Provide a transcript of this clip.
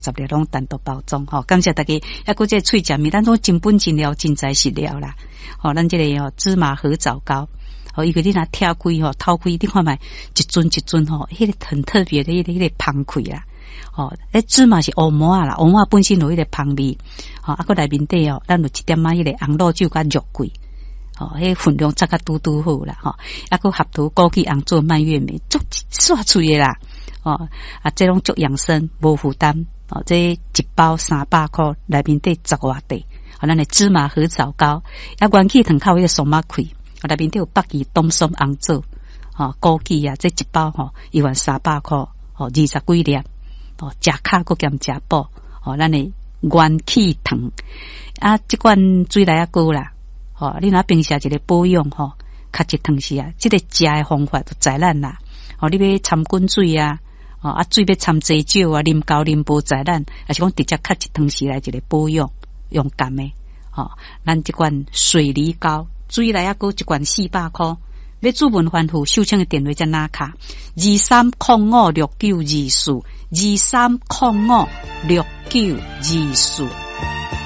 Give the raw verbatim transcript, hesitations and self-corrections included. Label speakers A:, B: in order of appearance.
A: 十粒拢单独包装吼，感谢大家。还佫这脆食面，咱种真本真料真材实料啦。吼，咱这个哦芝麻合枣糕，吼，伊个你若拆开吼，掏开你看卖一尊一尊吼，迄个很特别的迄个迄个芳气啦。吼，诶芝麻是乌麻啦，乌麻本身有迄个芳味，吼，啊佫内面底哦，咱有一点仔迄个红露酒甲肉桂。哦，迄分量则较拄拄好啦，吼，啊，佫合涂枸杞红做蔓越莓，足煞脆的啦，哦，啊，这种足养生，无负担，哦，这一包三百块，内面底十外块，啊，咱的芝麻合枣糕，啊，元气糖靠迄个松麻开，啊，内面底有北芪、冬松、红枣，哦，枸杞啊，这一包吼，一万三百块，哦，二十几粒，哦，食卡佫兼食补，哦，咱的元气糖，啊，这款水来啊糕啦。哦，你若平时一个保养吼，较一汤时啊，这个食的方法就知咱啦。哦，你要掺滚水啊，哦啊水要掺济少啊，啉高啉无知咱，还是讲直接较一汤时来一个保养用甘的。哦，咱这款水梨膏，水来啊糕一罐四百块，要主文欢富收请的电话在哪卡？二三零五六九二四，二三零五六九二四。